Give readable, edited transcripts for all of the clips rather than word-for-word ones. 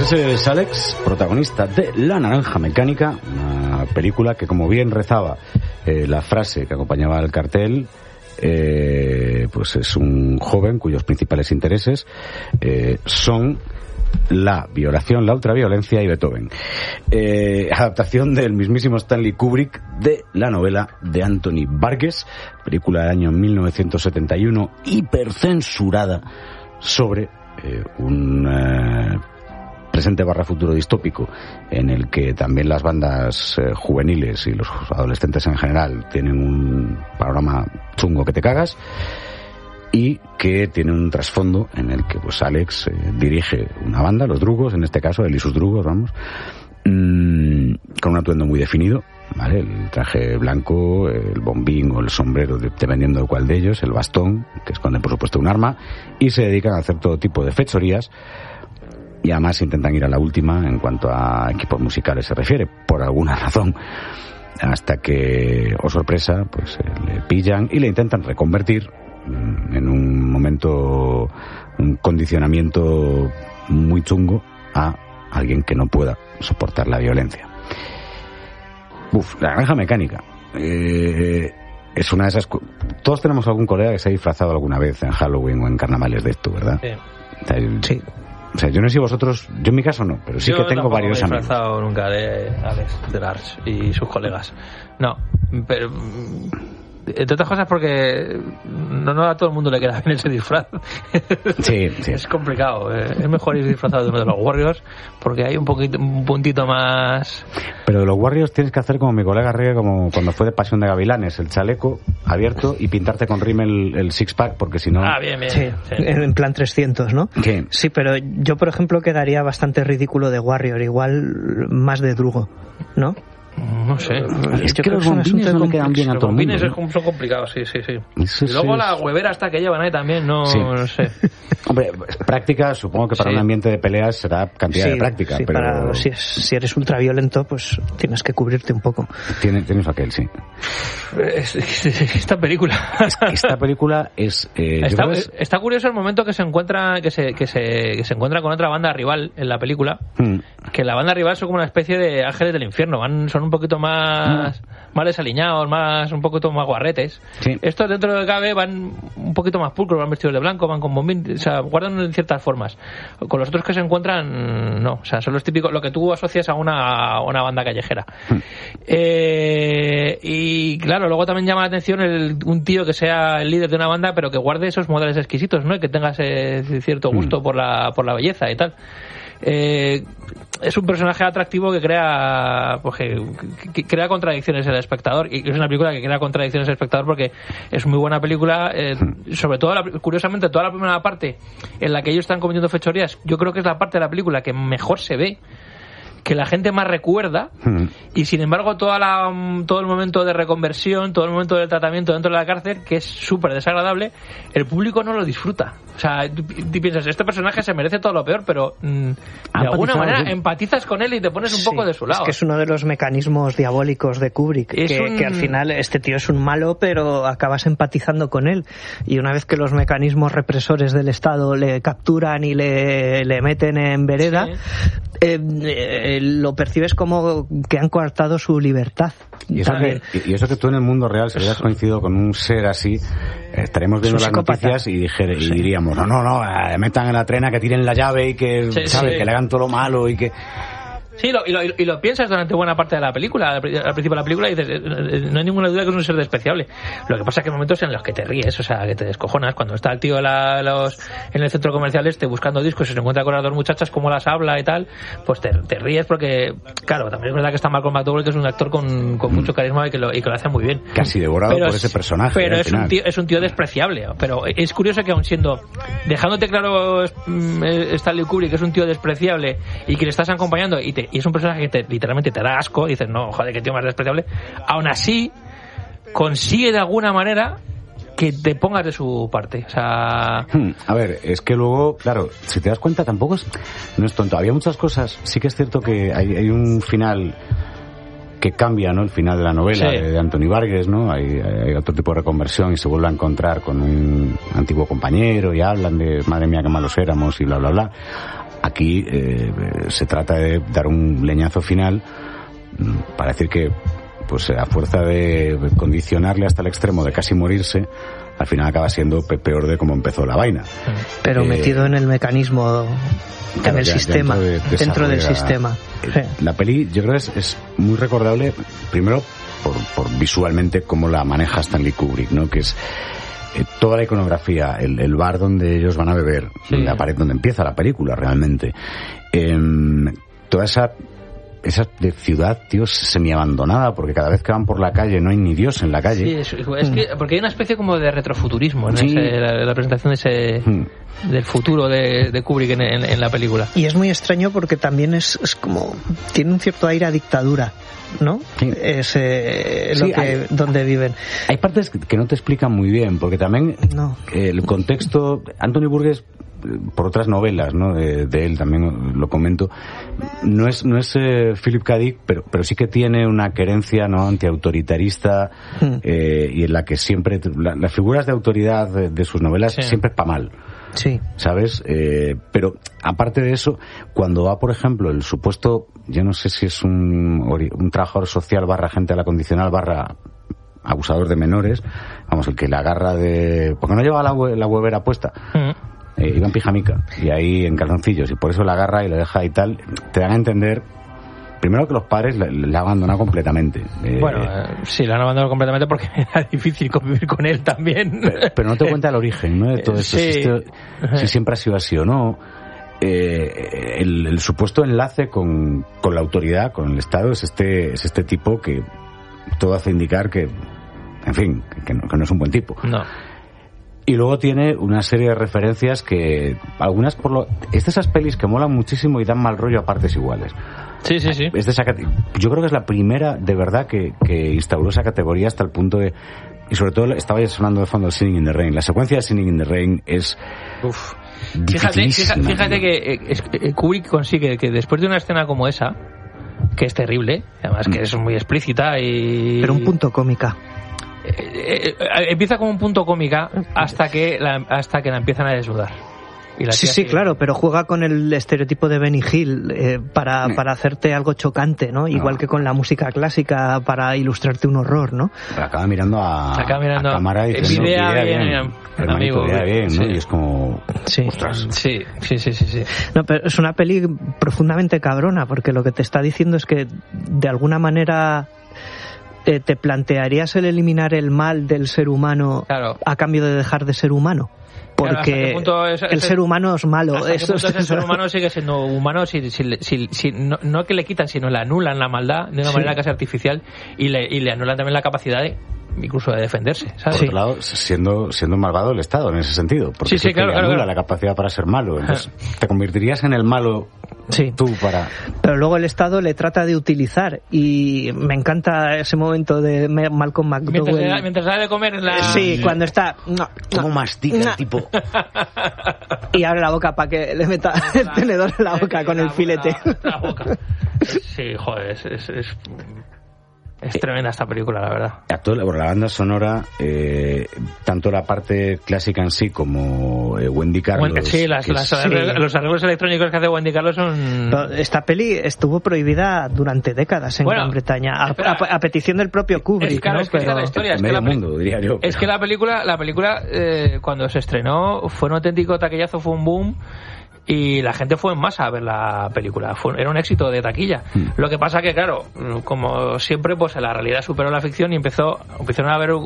Pues ese es Alex, protagonista de La Naranja Mecánica, una película que, como bien rezaba la frase que acompañaba al cartel, pues es un joven cuyos principales intereses son la violación, la ultraviolencia y Beethoven. Adaptación del mismísimo Stanley Kubrick de la novela de Anthony Burgess, película del año 1971, hipercensurada, sobre un presente / futuro distópico en el que también las bandas juveniles y los adolescentes en general tienen un panorama chungo que te cagas, y que tiene un trasfondo en el que pues Alex dirige una banda, los Drugos, en este caso él y sus Drugos, vamos, con un atuendo muy definido, ¿vale? El traje blanco, el bombín o el sombrero, dependiendo de cuál de ellos, el bastón, que esconde por supuesto un arma, y se dedican a hacer todo tipo de fechorías, y además intentan ir a la última en cuanto a equipos musicales se refiere, por alguna razón, hasta que, oh sorpresa, pues le pillan y le intentan reconvertir en un momento, un condicionamiento muy chungo a alguien que no pueda soportar la violencia. La Naranja Mecánica es una de esas... Todos tenemos algún colega que se ha disfrazado alguna vez en Halloween o en carnavales de esto, ¿verdad? Sí. O sea, yo no sé si vosotros... Yo en mi caso no, pero sí que tengo varios amigos. Yo no me he disfrazado nunca de Alex, de Lars y sus colegas. No, pero... Entre otras cosas porque no a todo el mundo le queda bien ese disfraz. Sí. Es complicado. Es mejor ir disfrazado de uno de los Warriors porque hay un puntito más... Pero de los Warriors tienes que hacer como mi colega Riga, como cuando fue de Pasión de Gavilanes, el chaleco abierto y pintarte con rímel el six-pack, porque si no... Bien. Sí. En plan 300, ¿no? ¿Qué? Sí, pero yo, por ejemplo, quedaría bastante ridículo de Warrior, igual más de Drugo, ¿no? No sé. Es que los bombines no le quedan bien a todo el mundo. Los bombines son complicados, sí. Y luego la huevera hasta que llevan ahí también, no sé. Hombre, práctica, supongo que para un ambiente de peleas será cantidad de práctica. Sí, pero si eres ultraviolento, pues tienes que cubrirte un poco. Tienes aquel, sí. Esta película... Esta película es... Está curioso el momento que se encuentra que se encuentra con otra banda rival en la película, que la banda rival son como una especie de ángeles del infierno, son un poquito más desaliñados, un poquito más guarretes. Sí. Estos, dentro de cabe, van un poquito más pulcros, van vestidos de blanco, van con bombín, o sea, guardan en ciertas formas. Con los otros que se encuentran, no, o sea, son los típicos, lo que tú asocias a una banda callejera. Y claro, luego también llama la atención un tío que sea el líder de una banda, pero que guarde esos modales exquisitos, ¿no? Y que tenga cierto gusto por la belleza y tal. Es un personaje atractivo que crea que crea contradicciones en el espectador, y es una película que crea contradicciones en el espectador porque es muy buena película, sobre todo curiosamente toda la primera parte en la que ellos están cometiendo fechorías, yo creo que es la parte de la película que mejor se ve, que la gente más recuerda, y sin embargo todo el momento de reconversión, todo el momento del tratamiento dentro de la cárcel, que es súper desagradable, el público no lo disfruta. O sea, tú piensas, este personaje se merece todo lo peor, pero de alguna manera empatizas con él y te pones un poco de su lado. Es que es uno de los mecanismos diabólicos de Kubrick, que al final este tío es un malo, pero acabas empatizando con él, y una vez que los mecanismos represores del Estado le capturan y le meten en vereda, lo percibes como que han coartado su libertad. Y eso que tú en el mundo real, si hubieras coincidido con un ser así, estaremos viendo las noticias y diríamos, no, metan en la trena, que tiren la llave y que, que le hagan todo lo malo y que... Sí, y lo piensas durante buena parte de la película. Al principio de la película dices, no hay ninguna duda que es un ser despreciable. Lo que pasa es que hay momentos en los que te ríes, o sea, que te descojonas. Cuando está el tío en el centro comercial buscando discos y se encuentra con las dos muchachas, cómo las habla y tal, pues te ríes porque, claro, también es verdad que está Malcolm McDowell, que es un actor con mucho carisma y que lo hace muy bien. Casi devorado por ese personaje. Pero es un tío despreciable. Pero es curioso que aun siendo, dejándote claro Stanley Kubrick, que es un tío despreciable y que le estás acompañando y es un personaje que literalmente te da asco, y dices, no, joder, qué tío más despreciable, aún así consigue de alguna manera que te pongas de su parte. O sea... A ver, es que luego, claro, si te das cuenta, tampoco no es tonto. Había muchas cosas, sí que es cierto que hay un final que cambia, ¿no? El final de la novela de Anthony Burgess, ¿no? Hay otro tipo de reconversión y se vuelve a encontrar con un antiguo compañero y hablan de, madre mía, qué malos éramos y bla, bla, bla. Aquí se trata de dar un leñazo final para decir que, pues a fuerza de condicionarle hasta el extremo de casi morirse, al final acaba siendo peor de cómo empezó la vaina. Pero metido en el mecanismo, claro, en el sistema, dentro del sistema. La peli, yo creo que es muy recordable, primero por visualmente cómo la maneja Stanley Kubrick, ¿no? Que es toda la iconografía, el bar donde ellos van a beber, la pared donde empieza la película realmente, toda esa de ciudad, tío, semi-abandonada, porque cada vez que van por la calle no hay ni Dios en la calle. Sí, es que, porque hay una especie como de retrofuturismo en la presentación de del futuro de Kubrick en la película. Y es muy extraño porque también es como, tiene un cierto aire a dictadura, ¿no? Sí. Donde viven. Hay partes que no te explican muy bien, porque también el contexto, Anthony Burgess, por otras novelas, ¿no? De él también lo comento, no es Philip K. Dick, pero sí que tiene una querencia, ¿no?, antiautoritarista, y en la que siempre las figuras de autoridad de sus novelas siempre es pa' mal. Sí. ¿Sabes? Pero aparte de eso, cuando va, por ejemplo, el supuesto, yo no sé si es un trabajador social / agente de la condicional / abusador de menores, vamos, el que la agarra porque no lleva la huevera puesta. Iba en pijamica y ahí en calzoncillos, y por eso la agarra y la deja y tal. Te dan a entender primero que los padres la han abandonado completamente. Sí, la han abandonado completamente porque era difícil convivir con él también. Pero no te cuenta el origen, ¿no?, de todo esto. Si siempre ha sido así o no. El supuesto enlace con la autoridad, con el Estado, es este tipo que todo hace indicar que, en fin, que no es un buen tipo. No. Y luego tiene una serie de referencias que algunas es de esas pelis que molan muchísimo y dan mal rollo a partes iguales. Sí. Yo creo que es la primera de verdad que instauró esa categoría hasta el punto de, y sobre todo estaba ya sonando de fondo el Singing in the Rain. La secuencia de Singing in the Rain es fíjate que Kubrick consigue que después de una escena como esa, que es terrible, además que es muy explícita pero un punto cómica. Empieza como un punto cómica hasta que la empiezan a desnudar. Sí, claro, pero juega con el estereotipo de Benny Hill para hacerte algo chocante, ¿no? Igual que con la música clásica para ilustrarte un horror, ¿no? Acaba mirando a cámara y diciendo, idea bien, amigo, bien, ¿no? Y es como, ostras. Sí. No, pero es una peli profundamente cabrona, porque lo que te está diciendo es que de alguna manera te plantearías el eliminar el mal del ser humano a cambio de dejar de ser humano. Porque el ser humano es malo. El ser humano sigue siendo humano si no que le quitan, sino le anulan la maldad de una manera casi artificial y le anulan también la capacidad incluso de defenderse, ¿sabes? Por otro lado, siendo malvado el Estado en ese sentido, porque le anula la capacidad para ser malo. Entonces, te convertirías en el malo tú para... Pero luego el Estado le trata de utilizar, y me encanta ese momento de Malcolm McDowell mientras da de comer en la... Sí, cuando está... ¿Cómo mastica el tipo? Y abre la boca para que le meta el tenedor en la boca con el filete. La boca. Sí, joder, es tremenda esta película, la verdad. La banda sonora, tanto la parte clásica en sí como Wendy Carlos. Sí, los arreglos electrónicos que hace Wendy Carlos son... Esta peli estuvo prohibida durante décadas en Gran Bretaña, a petición del propio Kubrick. Es que la historia es medio mundo, diría yo. Es que la película cuando se estrenó fue un auténtico taquillazo, fue un boom. Y la gente fue en masa a ver la película. Era un éxito de taquilla. Lo que pasa que, claro, como siempre, pues la realidad superó la ficción y empezaron a haber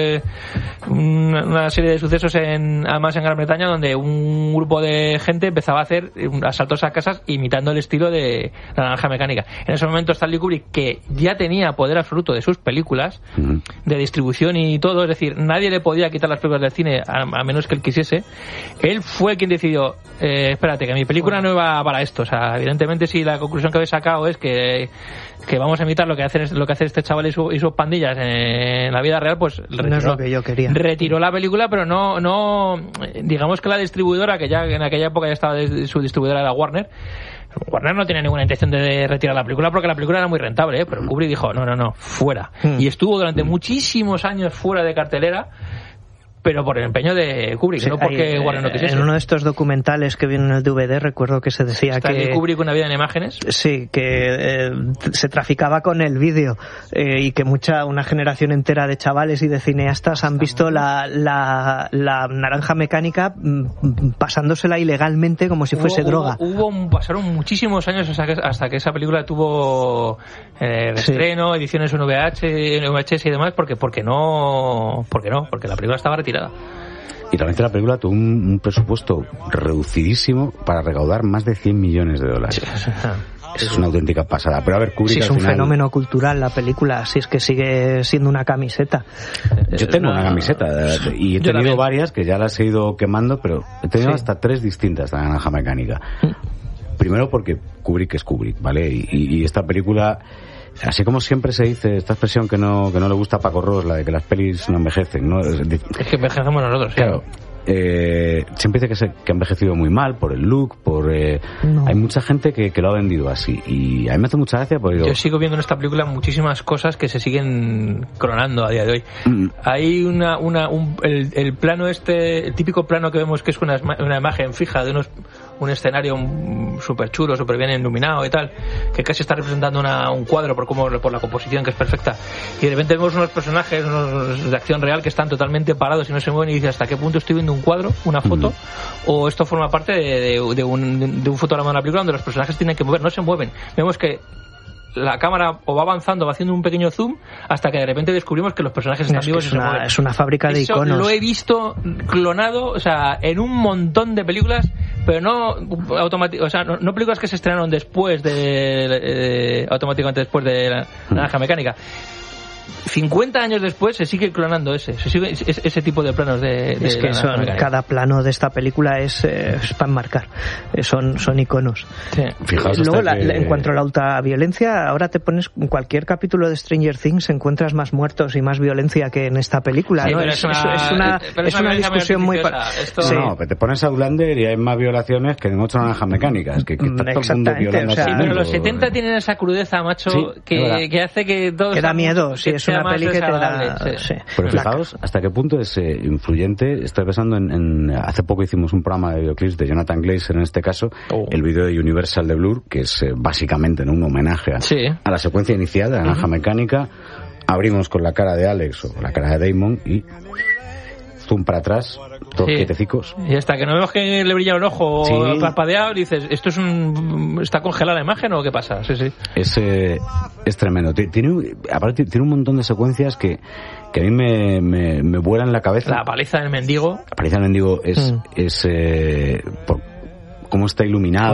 una serie de sucesos además en Gran Bretaña, donde un grupo de gente empezaba a hacer asaltos a casas imitando el estilo de La Naranja Mecánica. En ese momento Stanley Kubrick, que ya tenía poder absoluto de sus películas, de distribución y todo, es decir, nadie le podía quitar las películas del cine a menos que él quisiese. Él fue quien decidió, espérate, que mi película no iba para esto. O sea, evidentemente, si la conclusión que habéis sacado es que vamos a imitar lo que hace este chaval y sus pandillas en la vida real, pues no es lo que yo quería. Retiró la película, pero no digamos que la distribuidora, que ya en aquella época ya estaba, su distribuidora era Warner no tenía ninguna intención de retirar la película porque la película era muy rentable, pero Kubrick dijo no, fuera. Y estuvo durante muchísimos años fuera de cartelera, pero por el empeño de Kubrick, sí, no porque Warner no quisiese. En uno de estos documentales que viene en el DVD recuerdo que se decía Stanley Kubrick, Una vida en imágenes. Sí, que se traficaba con el vídeo y que una generación entera de chavales y de cineastas han visto la Naranja Mecánica pasándosela ilegalmente como si fuese droga. Pasaron muchísimos años hasta que esa película tuvo estreno, ediciones en VHS y demás, porque la película estaba retirada. Y realmente la película tuvo un presupuesto reducidísimo para recaudar más de $100 millones. Es una auténtica pasada. Pero a ver, Kubrick, sí, es un fenómeno cultural la película, si es que sigue siendo una camiseta. Yo tengo una camiseta y he tenido varias que ya las he ido quemando, pero he tenido hasta 3 distintas de La Naranja Mecánica. Primero porque Kubrick es Kubrick, ¿vale? Y esta película, así como siempre se dice esta expresión que no le gusta a Paco Ros, la de que las pelis no envejecen, ¿no? Es que envejecemos nosotros, claro. Siempre dice que ha envejecido muy mal por el look, hay mucha gente que lo ha vendido así, y a mí me hace mucha gracia porque yo sigo viendo en esta película muchísimas cosas que se siguen clonando a día de hoy. Hay el plano el típico plano que vemos que es una imagen fija de un escenario súper chulo, súper bien iluminado y tal, que casi está representando un cuadro por la composición, que es perfecta, y de repente vemos unos personajes de acción real que están totalmente parados y no se mueven, y dices, ¿hasta qué punto estoy viendo un cuadro, una foto, o esto forma parte de un fotograma de una película donde los personajes tienen que mover? No se mueven. Vemos que la cámara va avanzando, va haciendo un pequeño zoom, hasta que de repente descubrimos que los personajes están vivos y se mueven. Es una fábrica de iconos. Lo he visto clonado, o sea, en un montón de películas, pero no no películas que se estrenaron después automáticamente después de La Naranja Mecánica. 50 años después se sigue clonando ese tipo de planos es que cada plano de esta película es para enmarcar, son iconos. Sí. Fijaos, luego en cuanto a la ultraviolencia, ahora te pones en cualquier capítulo de Stranger Things, encuentras más muertos y más violencia que en esta película, sí, ¿no? Es una discusión muy No, pero te pones a Outlander y hay más violaciones que en otras Naranjas Mecánicas, que está todo el mundo violando. Sí, pero los 70 tienen esa crudeza, macho, que hace que todo da miedo, sí, es una peli que te da... Sí. Pero fijaos hasta qué punto es influyente. Estoy pensando hace poco hicimos un programa de videoclips de Jonathan Glazer, en este caso, el vídeo de Universal de Blur, que es básicamente un homenaje a la secuencia inicial de La Naranja Mecánica. Abrimos con la cara de Alex o la cara de Damon y zoom para atrás, todos quietecicos. Y hasta que no vemos que le brilla un ojo parpadeado, dices, ¿esto está congelada la imagen o qué pasa? Sí. Es tremendo. Aparte tiene un montón de secuencias que a mí me vuelan la cabeza. La paliza del mendigo. La paliza del mendigo es por cómo está iluminado.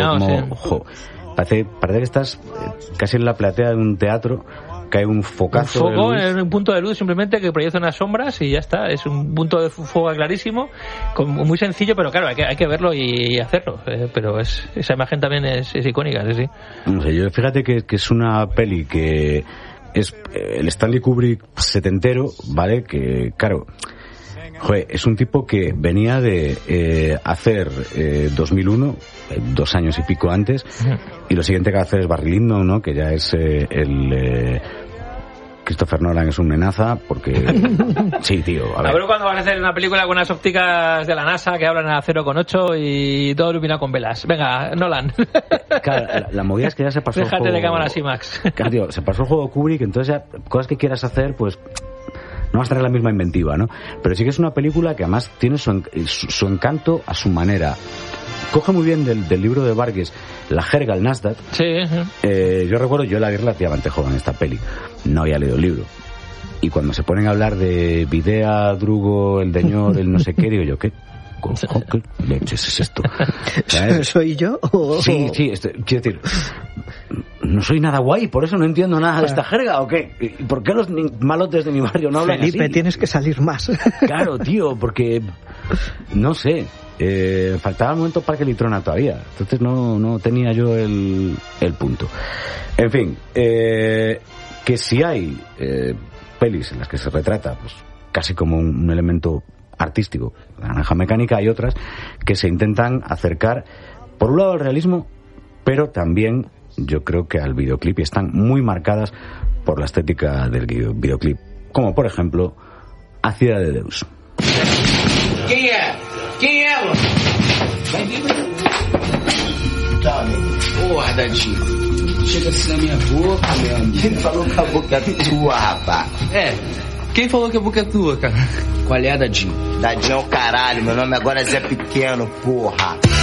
Parece que estás casi en la platea de un teatro, que hay un focazo. Un foco en un punto de luz simplemente que proyecta unas sombras y ya está. Es un punto de fuego clarísimo, muy sencillo, pero claro, hay que verlo y hacerlo. Pero esa imagen también es icónica, sí. No sé, yo fíjate que es una peli que es el Stanley Kubrick setentero, ¿vale? Que, claro, es un tipo que venía de hacer 2001, 2 años y pico antes, y lo siguiente que va a hacer es Barry Lyndon, ¿no? Que ya es Christopher Nolan es un menaza porque... Sí, tío, a ver cuando van a hacer una película con unas ópticas de la NASA que hablan a 0,8 y todo iluminado con velas. Venga, Nolan. Claro, la movida es que ya se pasó Déjate el juego... de cámaras IMAX. Claro, tío, se pasó el juego Kubrick, entonces ya cosas que quieras hacer, pues... no vas a tener la misma inventiva, ¿no? Pero sí que es una película que además tiene su encanto a su manera. Coge muy bien del libro de Vargas la jerga, el Nasdaq. Sí. Yo recuerdo, yo la vi relativamente joven esta peli. No había leído el libro. Y cuando se ponen a hablar de Videa, Drugo, el Deñor, el no sé qué, digo yo, ¿qué leches es esto? ¿Soy yo? Sí, quiero decir, no soy nada guay, por eso no entiendo nada de esta jerga, ¿o qué? ¿Por qué los malotes de mi barrio no hablan Felipe, así? Tienes que salir más. Claro, tío, porque no sé, faltaba el momento para que Litrona todavía, entonces no tenía yo el punto. En fin, que si hay pelis en las que se retrata pues casi como un elemento artístico, La Naranja Mecánica, hay otras que se intentan acercar por un lado al realismo, pero también yo creo que al videoclip, y están muy marcadas por la estética del videoclip, como por ejemplo A Ciudad de Deus. Quem é? Quem é, mano? Vai vir, Tá, amigo. Porra, Dadinho. Chega assim na minha boca, meu amigo. Quem falou que a boca é tua, rapaz? Quem falou que a boca é tua, cara? Qual é, Dadinho? Dadinho é o caralho, meu nome agora é Zé Pequeno, porra.